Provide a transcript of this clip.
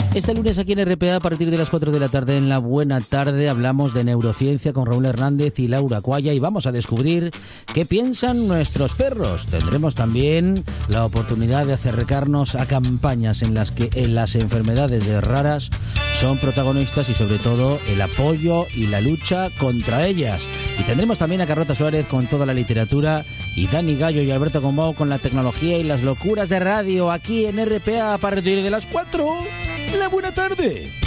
Este lunes aquí en RPA a partir de las 4 de la tarde en La Buena Tarde hablamos de neurociencia con Raúl Hernández y Laura Cuaya y vamos a descubrir qué piensan nuestros perros. Tendremos también la oportunidad de acercarnos a campañas en las que las enfermedades raras son protagonistas y sobre todo el apoyo y la lucha contra ellas. Y tendremos también a Carlota Suárez con toda la literatura y Dani Gallo y Alberto Gombau con la tecnología y las locuras de radio aquí en RPA a partir de las 4. La Buena Tarde.